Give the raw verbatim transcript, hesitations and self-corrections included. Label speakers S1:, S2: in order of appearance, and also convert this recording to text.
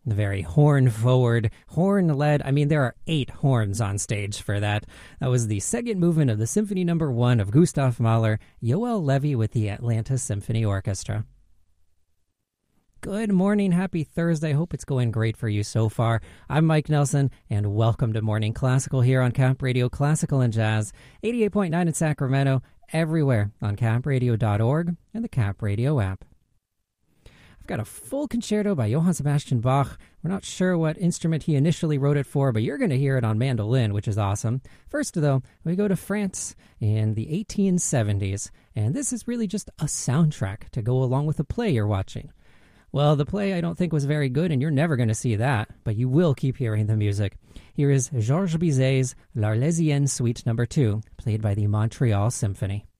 S1: The very horn-forward, horn-led. I mean, there are eight horns on stage for that. That was the second movement of the Symphony Number One of Gustav Mahler, Yoel Levy with the Atlanta Symphony Orchestra. Good morning. Happy Thursday. Hope it's going great for you so far. I'm Mike Nelson, and welcome to Morning Classical here on Cap Radio Classical and Jazz, eighty-eight point nine in Sacramento, everywhere on cap radio dot org and the Cap Radio app. I've got a full concerto by Johann Sebastian Bach. We're not sure what instrument he initially wrote it for, but you're going to hear it on mandolin, which is awesome. First, though, we go to France in the eighteen seventies, and this is really just a soundtrack to go along with the play you're watching. Well, the play I don't think was very good, and you're never going to see that, but you will keep hearing the music. Here is Georges Bizet's L'Arlésienne Suite Number two, played by the Montreal Symphony.